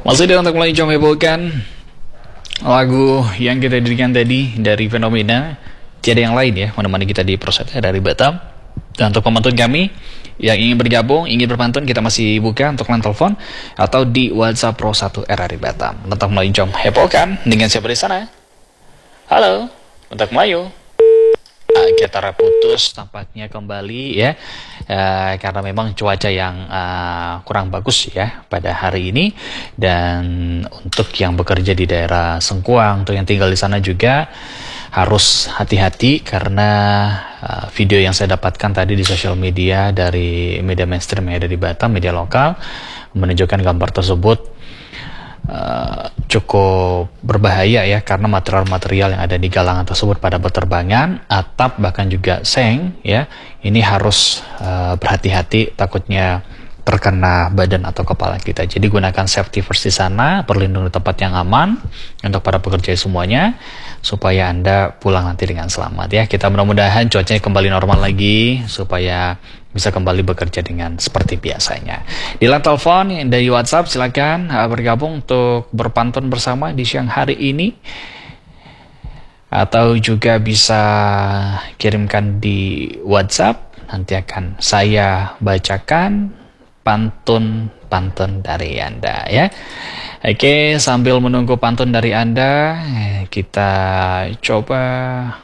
Masih di untuk mulai jam hebohkan lagu yang kita dirikan tadi dari Fenomena. Tiada yang lain ya menemani kita di proses dari Batam. Dan untuk pemantun kami yang ingin bergabung, ingin berpantun, kita masih buka untuk line telepon atau di WhatsApp Pro 1 RRI Batam. Untuk mulai jam hebohkan dengan siapa di sana? Halo, untuk Melayu. Kita putus tampaknya kembali ya, karena memang cuaca yang kurang bagus ya pada hari ini. Dan untuk yang bekerja di daerah Sengkuang, untuk yang tinggal di sana juga harus hati-hati karena video yang saya dapatkan tadi di sosial media dari media mainstream yang ada di Batam, media lokal, menunjukkan gambar tersebut cukup berbahaya ya, karena material-material yang ada di galangan tersebut pada berterbangan, atap bahkan juga seng ya. Ini harus berhati-hati, takutnya terkena badan atau kepala kita. Jadi gunakan safety first di sana, berlindung di tempat yang aman untuk para pekerja semuanya, supaya Anda pulang nanti dengan selamat ya. Kita mudah-mudahan cuacanya kembali normal lagi supaya bisa kembali bekerja dengan seperti biasanya. Di line telepon dari WhatsApp silakan bergabung untuk berpantun bersama di siang hari ini, atau juga bisa kirimkan di WhatsApp, nanti akan saya bacakan pantun-pantun dari Anda ya. Oke, sambil menunggu pantun dari Anda, kita coba